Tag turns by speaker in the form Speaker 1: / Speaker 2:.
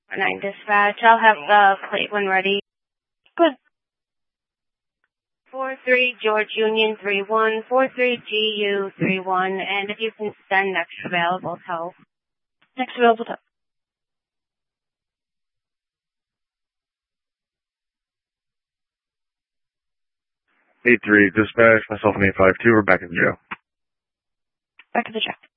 Speaker 1: 9 dispatch. I'll have the plate when ready. Good. 43 George Union 31, 43 GU 31, and if you can send next available tow. Next available tow.
Speaker 2: 8-3, dispatch, myself and 852, we're back in the jail.
Speaker 1: Back to the check.